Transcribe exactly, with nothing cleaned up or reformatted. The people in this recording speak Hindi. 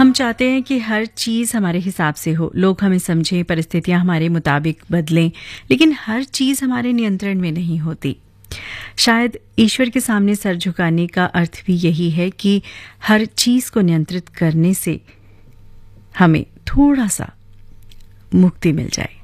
हम चाहते हैं कि हर चीज़ हमारे हिसाब से हो, लोग हमें समझें, परिस्थितियां हमारे मुताबिक बदलें, लेकिन हर चीज़ हमारे नियंत्रण में नहीं होती। शायद ईश्वर के सामने सर झुकाने का अर्थ भी यही है कि हर चीज़ को नियंत्रित करने से हमें थोड़ा सा मुक्ति मिल जाए।